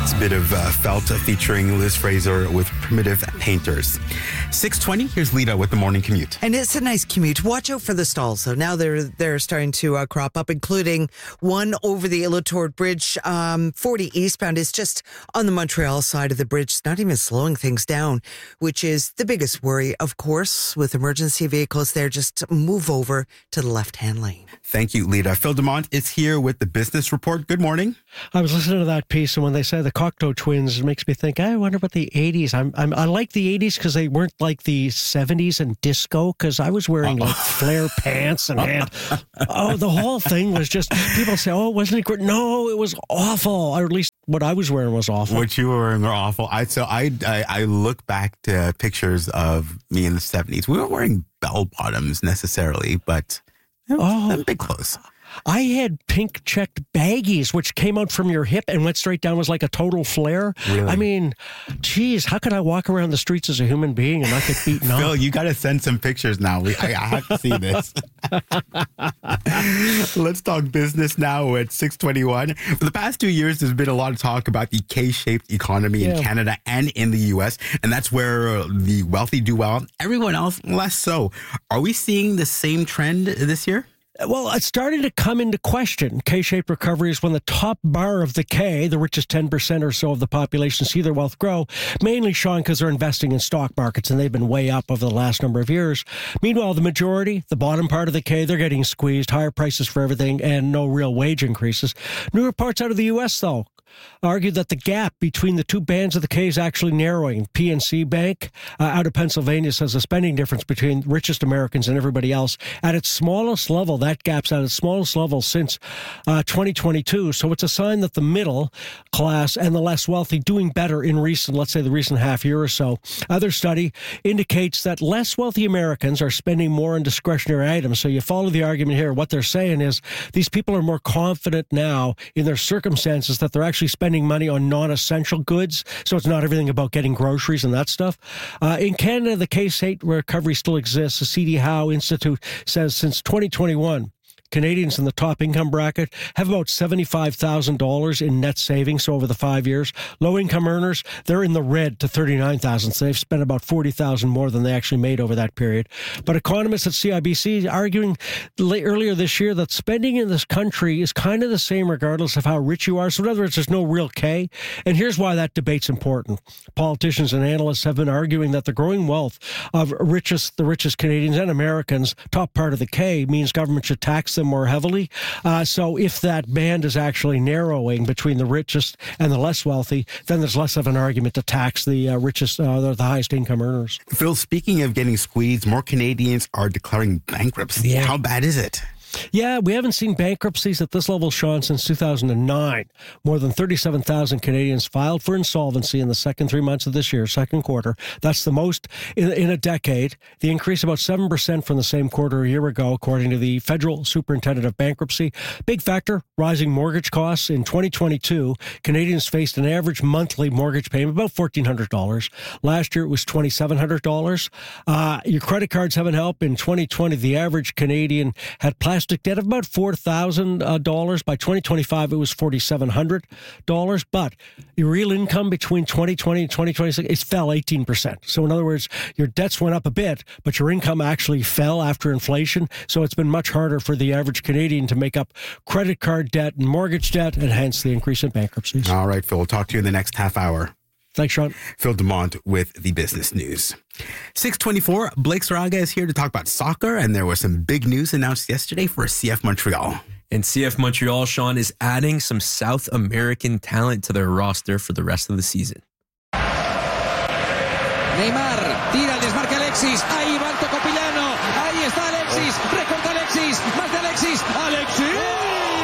It's a bit of Felt featuring Liz Fraser with Primitive Painters. 6:20, here's Lita with the morning commute. And it's a nice commute. Watch out for the stalls. So now they're starting to crop up, including one over the Illitour Bridge. 40 eastbound is just on the Montreal side of the bridge. It's not even slowing things down, which is the biggest worry, of course, with emergency vehicles there. Just move over to the left-hand lane. Thank you, Lita. Phil Dumont is here with the Business Report. Good morning. I was listening to that piece, and when they say the Cocteau Twins, it makes me think, I wonder about the 80s. I like the 80s because they weren't like the 70s and disco, because I was wearing like flare pants and had, the whole thing was just, people say, wasn't it great? No, it was awful. Or at least what I was wearing was awful. What you were wearing were awful. I look back to pictures of me in the 70s. We weren't wearing bell bottoms necessarily, but big clothes. I had pink checked baggies, which came out from your hip and went straight down, was like a total flare. Really? I mean, geez, how could I walk around the streets as a human being and not get beaten up? Phil, you got to send some pictures now. I have to see this. Let's talk business now at 6:21. For the past 2 years, there's been a lot of talk about the K-shaped economy in Canada and in the U.S., and that's where the wealthy do well, everyone else less so. Are we seeing the same trend this year? Well, it's starting to come into question. K-shaped recovery is when the top bar of the K, the richest 10% or so of the population, see their wealth grow, mainly, Sean, because they're investing in stock markets, and they've been way up over the last number of years. Meanwhile, the majority, the bottom part of the K, they're getting squeezed, higher prices for everything, and no real wage increases. New reports out of the U.S., though, argue that the gap between the two bands of the K is actually narrowing. PNC Bank out of Pennsylvania says the spending difference between richest Americans and everybody else at its smallest level, that gap's at its smallest level since 2022. So it's a sign that the middle class and the less wealthy doing better in let's say the recent half year or so. Other study indicates that less wealthy Americans are spending more on discretionary items. So you follow the argument here. What they're saying is these people are more confident now in their circumstances that they're actually spending money on non-essential goods. So it's not everything about getting groceries and that stuff. In Canada, the K-shaped recovery still exists. The C.D. Howe Institute says since 2021, Canadians in the top income bracket have about $75,000 in net savings over the 5 years. Low-income earners, they're in the red to $39,000, so they've spent about $40,000 more than they actually made over that period. But economists at CIBC arguing earlier this year that spending in this country is kind of the same regardless of how rich you are. So in other words, there's no real K. And here's why that debate's important. Politicians and analysts have been arguing that the growing wealth of the richest Canadians and Americans, top part of the K, means government should tax them more heavily. So if that band is actually narrowing between the richest and the less wealthy, then there's less of an argument to tax the richest, the highest income earners. Phil, speaking of getting squeezed, more Canadians are declaring bankruptcy. Yeah. How bad is it? Yeah, we haven't seen bankruptcies at this level, Sean, since 2009. More than 37,000 Canadians filed for insolvency in the second 3 months of this year, second quarter. That's the most in a decade. The increase about 7% from the same quarter a year ago, according to the Federal Superintendent of Bankruptcy. Big factor, rising mortgage costs. In 2022, Canadians faced an average monthly mortgage payment about $1,400. Last year, it was $2,700. Your credit cards haven't helped. In 2020, the average Canadian had plastic debt of about $4,000. By 2025, it was $4,700. But your real income between 2020 and 2026, it fell 18%. So in other words, your debts went up a bit, but your income actually fell after inflation. So it's been much harder for the average Canadian to make up credit card debt and mortgage debt, and hence the increase in bankruptcies. All right, Phil, we'll talk to you in the next half hour. Thanks, Sean. Phil Dumont with the Business News. 6:24, Blake Saraga is here to talk about soccer, and there was some big news announced yesterday for CF Montreal. And CF Montreal, Sean, is adding some South American talent to their roster for the rest of the season. Neymar, tira el desmarque Alexis, ahí va el Tocopillano, ahí está Alexis, recorta Alexis, más de Alexis, Alexis.